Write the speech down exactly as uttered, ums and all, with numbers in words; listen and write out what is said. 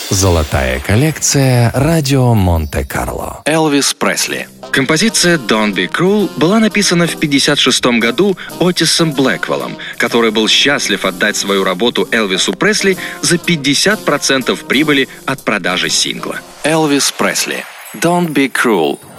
Золотая коллекция «Радио Монте-Карло». Элвис Пресли. Композиция «Don't Be Cruel» была написана в пятьдесят шестом году Отисом Блэквеллом, который был счастлив отдать свою работу Элвису Пресли за пятьдесят процентов прибыли от продажи сингла. Элвис Пресли. «Don't Be Cruel».